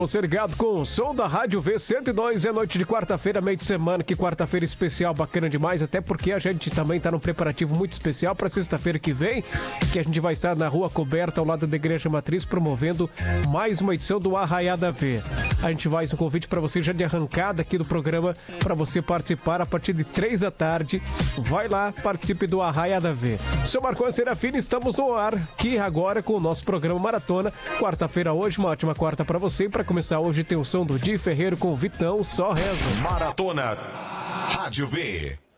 Você ligado com o som da Rádio V102, é noite de quarta-feira, meio de semana, que quarta-feira especial, bacana demais, até porque a gente também tá num preparativo muito especial para sexta-feira que vem, que a gente vai estar na Rua Coberta, ao lado da Igreja Matriz, promovendo mais uma edição do Arraiada V. A gente faz um convite para você já de arrancada aqui do programa, para você participar a partir de 3 da tarde. Vai lá, participe do Arraiada V. Sou Marcos Serafini, estamos no ar, aqui agora com o nosso programa Maratona. Quarta-feira hoje, uma ótima quarta para você. E para começar hoje tem o som do Di Ferreiro com o Vitão, Só Rezo. Maratona Rádio V.